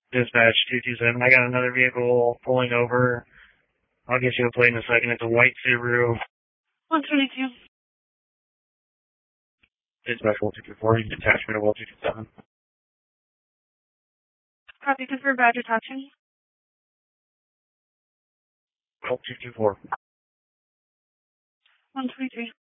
Dispatch 227. I got another vehicle pulling over. I'll get you a plate in a second. It's a white Subaru. 122. Dispatch 1224. Detachment of 1227. Copy, confirm badge attaching. 1224. 123.